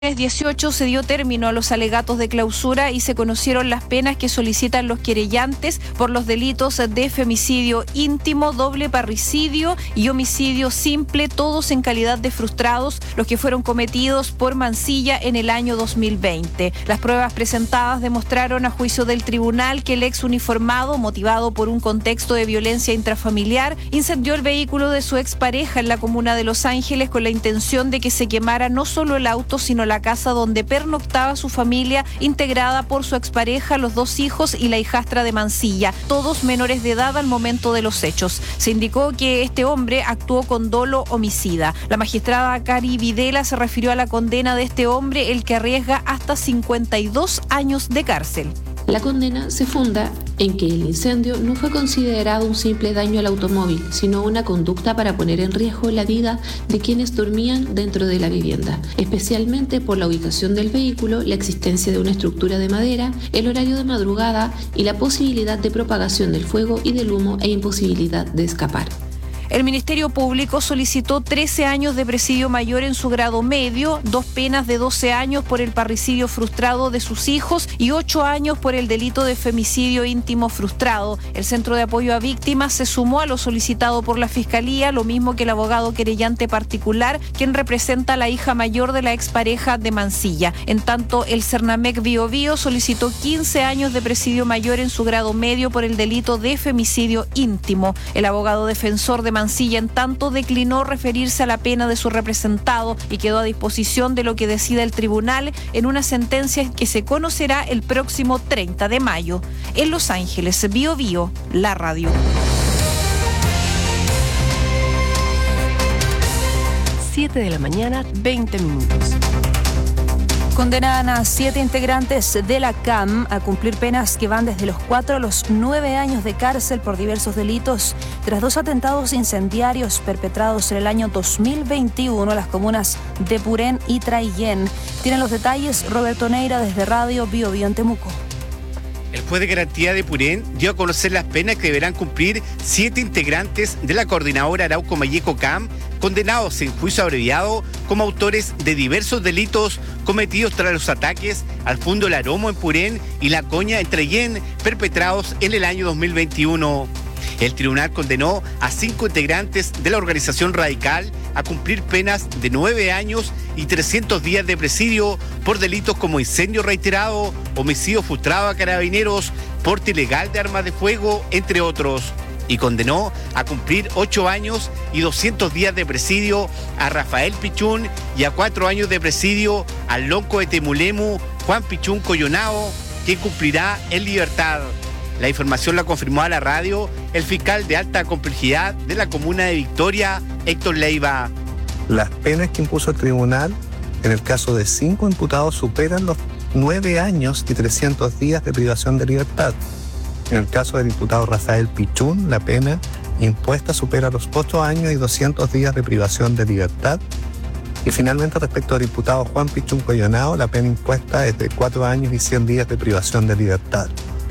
18 se dio término a los alegatos de clausura y se conocieron las penas que solicitan los querellantes por los delitos de femicidio íntimo, doble parricidio y homicidio simple, todos en calidad de frustrados, los que fueron cometidos por Mancilla en el año 2020. Las pruebas presentadas demostraron a juicio del tribunal que el ex uniformado, motivado por un contexto de violencia intrafamiliar, incendió el vehículo de su expareja en la comuna de Los Ángeles con la intención de que se quemara no solo el auto, sino la casa donde pernoctaba su familia, integrada por su expareja, los 2 hijos y la hijastra de Mancilla, todos menores de edad al momento de los hechos. Se indicó que este hombre actuó con dolo homicida. La magistrada Cari Videla se refirió a la condena de este hombre, el que arriesga hasta 52 años de cárcel. La condena se funda en que el incendio no fue considerado un simple daño al automóvil, sino una conducta para poner en riesgo la vida de quienes dormían dentro de la vivienda, especialmente por la ubicación del vehículo, la existencia de una estructura de madera, el horario de madrugada y la posibilidad de propagación del fuego y del humo e imposibilidad de escapar. El Ministerio Público solicitó 13 años de presidio mayor en su grado medio, 2 penas de 12 años por el parricidio frustrado de sus hijos y 8 años por el delito de femicidio íntimo frustrado. El Centro de Apoyo a Víctimas se sumó a lo solicitado por la Fiscalía, lo mismo que el abogado querellante particular, quien representa a la hija mayor de la expareja de Mancilla. En tanto, el Cernamec Bío Bío solicitó 15 años de presidio mayor en su grado medio por el delito de femicidio íntimo. El abogado defensor de Mancilla, en tanto, declinó referirse a la pena de su representado y quedó a disposición de lo que decida el tribunal en una sentencia que se conocerá el próximo 30 de mayo. En Los Ángeles, Bío Bío, la radio. 7 de la mañana, 20 minutos. Condenan a 7 integrantes de la CAM a cumplir penas que van desde los 4 a los 9 años de cárcel por diversos delitos tras 2 atentados incendiarios perpetrados en el año 2021 en las comunas de Purén y Traillén. Tienen los detalles Roberto Neira desde Radio Bío Bío en Temuco. El juez de garantía de Purén dio a conocer las penas que deberán cumplir 7 integrantes de la coordinadora Arauco Mayeco CAM, condenados en juicio abreviado como autores de diversos delitos cometidos tras los ataques al Fundo El Aromo en Purén y La Coña en Traillén, perpetrados en el año 2021. El tribunal condenó a 5 integrantes de la organización radical a cumplir penas de 9 años y 300 días de presidio por delitos como incendio reiterado, homicidio frustrado a carabineros, porte ilegal de armas de fuego, entre otros. Y condenó a cumplir 8 años y 200 días de presidio a Rafael Pichún y a 4 años de presidio al lonco de Temulemu, Juan Pichún Coyonao, quien cumplirá en libertad. La información la confirmó a la radio el fiscal de alta complejidad de la comuna de Victoria, Héctor Leiva. Las penas que impuso el tribunal en el caso de 5 imputados superan los 9 años y 300 días de privación de libertad. En el caso del imputado Rafael Pichún, la pena impuesta supera los 8 años y 200 días de privación de libertad. Y finalmente, respecto al imputado Juan Pichún Coyonao, la pena impuesta es de 4 años y 100 días de privación de libertad.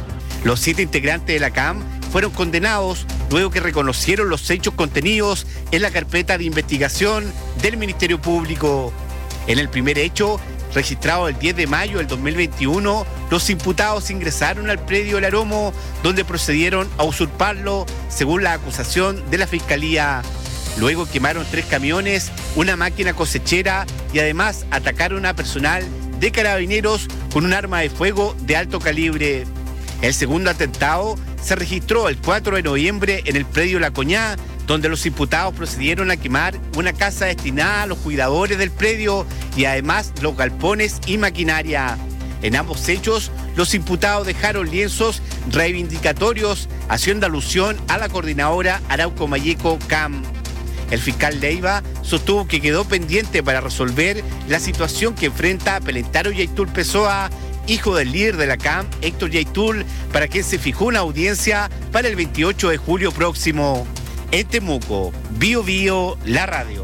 Los 7 integrantes de la CAM fueron condenados luego que reconocieron los hechos contenidos en la carpeta de investigación del Ministerio Público. En el primer hecho, registrado el 10 de mayo del 2021, los imputados ingresaron al predio El Aromo, donde procedieron a usurparlo, según la acusación de la Fiscalía. Luego quemaron 3 camiones, una máquina cosechera y además atacaron a personal de carabineros con un arma de fuego de alto calibre. El segundo atentado se registró el 4 de noviembre en el predio La Coñá, donde los imputados procedieron a quemar una casa destinada a los cuidadores del predio y además los galpones y maquinaria. En ambos hechos, los imputados dejaron lienzos reivindicatorios haciendo alusión a la coordinadora Arauco Mayeco CAM. El fiscal Leiva sostuvo que quedó pendiente para resolver la situación que enfrenta Pelentaro Yaitul Pessoa, hijo del líder de la CAM, Héctor Yaitul, para quien se fijó una audiencia para el 28 de julio próximo. En Temuco, Bío Bío, la radio.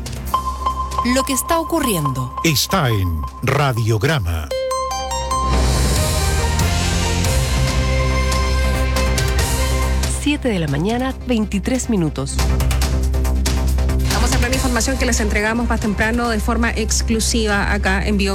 Lo que está ocurriendo está en Radiograma. 7 de la mañana, 23 minutos. Vamos a hablar de información información que les entregamos más temprano de forma exclusiva acá en Bio.